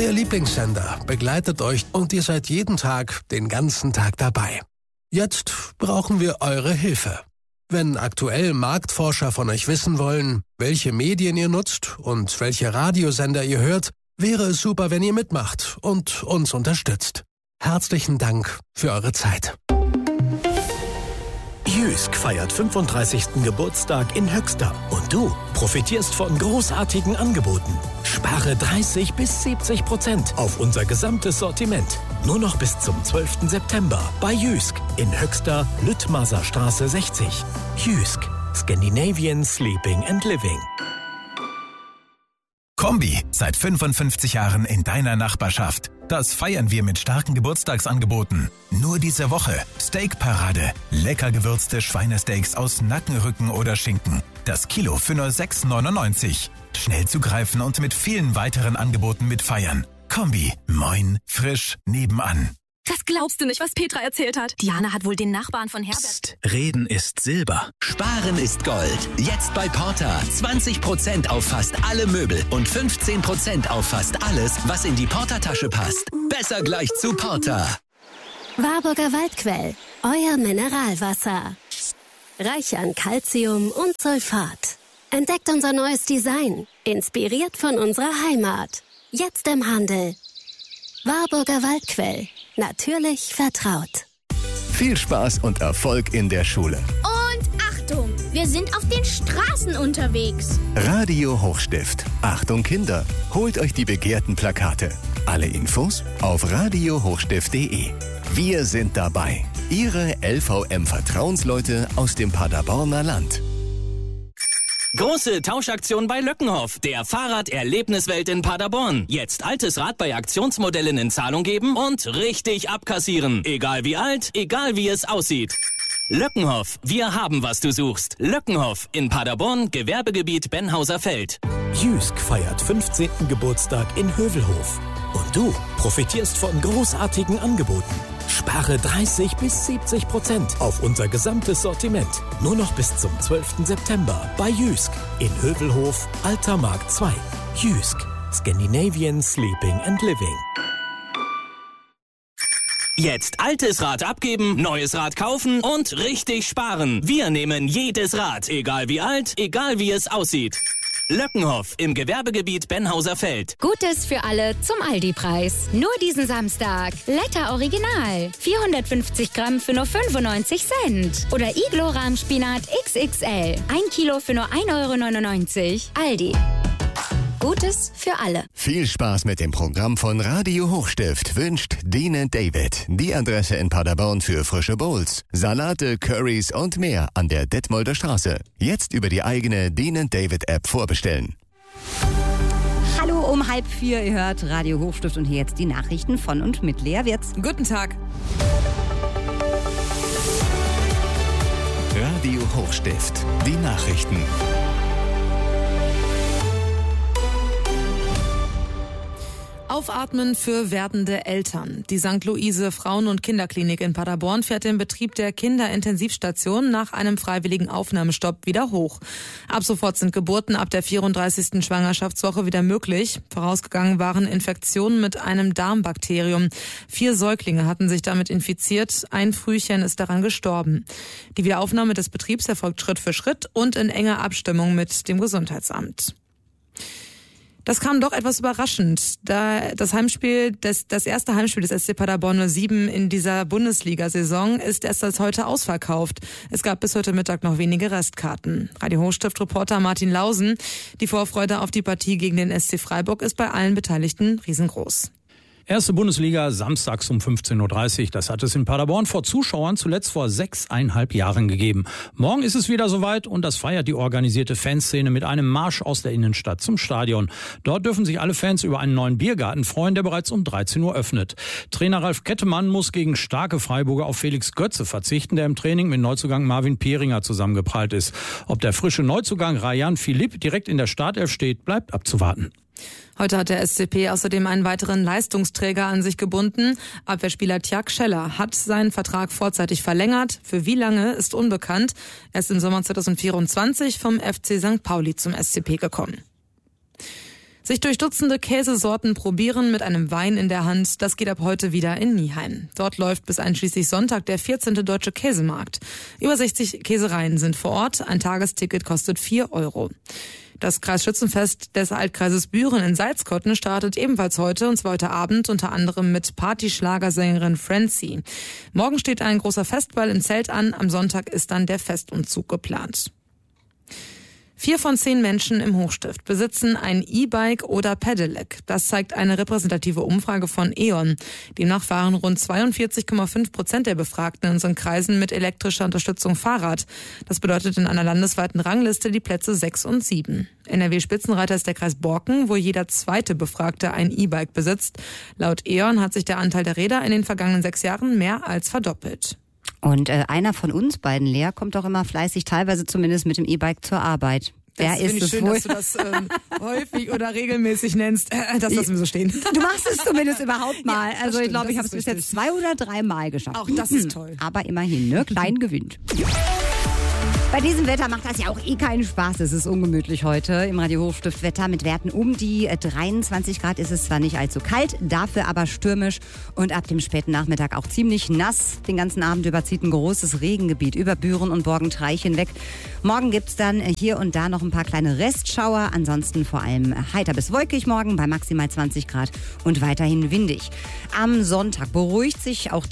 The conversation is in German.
Euer Lieblingssender begleitet euch und ihr seid jeden Tag, den ganzen Tag dabei. Jetzt brauchen wir eure Hilfe. Wenn aktuell Marktforscher von euch wissen wollen, welche Medien ihr nutzt und welche Radiosender ihr hört, wäre es super, wenn ihr mitmacht und uns unterstützt. Herzlichen Dank für eure Zeit. Jysk feiert 35. Geburtstag in Höxter und du profitierst von großartigen Angeboten. Spare 30-70% auf unser gesamtes Sortiment. Nur noch bis zum 12. September bei Jysk in Höxter, Lüttmaser Straße 60. Jysk, Scandinavian Sleeping and Living. Kombi, seit 55 Jahren in deiner Nachbarschaft. Das feiern wir mit starken Geburtstagsangeboten. Nur diese Woche Steakparade. Lecker gewürzte Schweinesteaks aus Nackenrücken oder Schinken. Das Kilo für nur 6,99. Schnell zugreifen und mit vielen weiteren Angeboten mitfeiern. Kombi, moin, frisch, nebenan. Das glaubst du nicht, was Petra erzählt hat. Diana hat wohl den Nachbarn von Herbert... Psst, Reden ist Silber. Sparen ist Gold. Jetzt bei Porta. 20% auf fast alle Möbel und 15% auf fast alles, was in die Porta-Tasche passt. Besser gleich zu Porta. Warburger Waldquell, euer Mineralwasser. Reich an Calcium und Sulfat. Entdeckt unser neues Design, inspiriert von unserer Heimat. Jetzt im Handel. Warburger Waldquell. Natürlich vertraut. Viel Spaß und Erfolg in der Schule. Und Achtung, wir sind auf den Straßen unterwegs. Radio Hochstift. Achtung Kinder, holt euch die begehrten Plakate. Alle Infos auf radiohochstift.de. Wir sind dabei. Ihre LVM-Vertrauensleute aus dem Paderborner Land. Große Tauschaktion bei Löckenhoff, der Fahrraderlebniswelt in Paderborn. Jetzt altes Rad bei Aktionsmodellen in Zahlung geben und richtig abkassieren. Egal wie alt, egal wie es aussieht. Löckenhoff, wir haben, was du suchst. Löckenhoff in Paderborn, Gewerbegebiet Benhauser Feld. Jysk feiert 15. Geburtstag in Hövelhof. Und du profitierst von großartigen Angeboten. Spare 30-70% auf unser gesamtes Sortiment. Nur noch bis zum 12. September bei Jysk in Hövelhof, Alter Markt 2. Jysk, Scandinavian Sleeping and Living. Jetzt altes Rad abgeben, neues Rad kaufen und richtig sparen. Wir nehmen jedes Rad, egal wie alt, egal wie es aussieht. Löckenhoff im Gewerbegebiet Benhauser Feld. Gutes für alle zum Aldi-Preis. Nur diesen Samstag. Letter Original. 450 Gramm für nur 95 Cent. Oder Iglo-Rahmspinat XXL. 1 Kilo für nur 1,99 €. Aldi. Gutes für alle. Viel Spaß mit dem Programm von Radio Hochstift wünscht Dean & David. Die Adresse in Paderborn für frische Bowls, Salate, Currys und mehr an der Detmolder Straße. Jetzt über die eigene Dean & David App vorbestellen. Hallo um 3:30. Ihr hört Radio Hochstift und hier jetzt die Nachrichten von und mit Lea Wirz. Guten Tag. Radio Hochstift. Die Nachrichten. Aufatmen für werdende Eltern. Die St. Luise Frauen- und Kinderklinik in Paderborn fährt den Betrieb der Kinderintensivstation nach einem freiwilligen Aufnahmestopp wieder hoch. Ab sofort sind Geburten ab der 34. Schwangerschaftswoche wieder möglich. Vorausgegangen waren Infektionen mit einem Darmbakterium. 4 Säuglinge hatten sich damit infiziert. Ein Frühchen ist daran gestorben. Die Wiederaufnahme des Betriebs erfolgt Schritt für Schritt und in enger Abstimmung mit dem Gesundheitsamt. Das kam doch etwas überraschend, da das erste Heimspiel des SC Paderborn 07 in dieser Bundesliga-Saison ist erst als heute ausverkauft. Es gab bis heute Mittag noch wenige Restkarten. Radio Hochstift-Reporter Martin Lausen. Die Vorfreude auf die Partie gegen den SC Freiburg ist bei allen Beteiligten riesengroß. Erste Bundesliga, samstags um 15:30 Uhr. Das hat es in Paderborn vor Zuschauern zuletzt vor 6,5 Jahren gegeben. Morgen ist es wieder soweit und das feiert die organisierte Fanszene mit einem Marsch aus der Innenstadt zum Stadion. Dort dürfen sich alle Fans über einen neuen Biergarten freuen, der bereits um 13 Uhr öffnet. Trainer Ralf Kettemann muss gegen starke Freiburger auf Felix Götze verzichten, der im Training mit Neuzugang Marvin Pieringer zusammengeprallt ist. Ob der frische Neuzugang Rayan Philipp direkt in der Startelf steht, bleibt abzuwarten. Heute hat der SCP außerdem einen weiteren Leistungsträger an sich gebunden. Abwehrspieler Tjag Scheller hat seinen Vertrag vorzeitig verlängert. Für wie lange ist unbekannt. Er ist im Sommer 2024 vom FC St. Pauli zum SCP gekommen. Sich durch Dutzende Käsesorten probieren mit einem Wein in der Hand, das geht ab heute wieder in Nieheim. Dort läuft bis einschließlich Sonntag der 14. Deutsche Käsemarkt. Über 60 Käsereien sind vor Ort. Ein Tagesticket kostet 4 Euro. Das Kreisschützenfest des Altkreises Büren in Salzkotten startet ebenfalls heute, und zwar heute Abend, unter anderem mit Partyschlagersängerin Francie. Morgen steht ein großer Festball im Zelt an, am Sonntag ist dann der Festumzug geplant. 4 von 10 Menschen im Hochstift besitzen ein E-Bike oder Pedelec. Das zeigt eine repräsentative Umfrage von E.ON. Demnach fahren rund 42,5% der Befragten in unseren Kreisen mit elektrischer Unterstützung Fahrrad. Das bedeutet in einer landesweiten Rangliste die Plätze 6 und 7. NRW-Spitzenreiter ist der Kreis Borken, wo jeder zweite Befragte ein E-Bike besitzt. Laut E.ON hat sich der Anteil der Räder in den vergangenen 6 Jahren mehr als verdoppelt. Und einer von uns beiden, Lea, kommt auch immer fleißig, teilweise zumindest mit dem E-Bike zur Arbeit. Wer ist es schön, wohl? Dass du das häufig oder regelmäßig nennst. Das lassen wir so stehen. Du machst es zumindest überhaupt mal. Ja, also stimmt, ich glaube, ich habe es bis jetzt 2 oder 3 Mal geschafft. Auch das ist toll. Aber immerhin, ne? Klein gewinnt. Bei diesem Wetter macht das ja auch keinen Spaß. Es ist ungemütlich heute im Radio Hochstift Wetter mit Werten um die 23 Grad. Ist es zwar nicht allzu kalt, dafür aber stürmisch und ab dem späten Nachmittag auch ziemlich nass. Den ganzen Abend überzieht ein großes Regengebiet über Büren und Borgentreich hinweg. Morgen gibt's dann hier und da noch ein paar kleine Restschauer. Ansonsten vor allem heiter bis wolkig morgen bei maximal 20 Grad und weiterhin windig. Am Sonntag beruhigt sich auch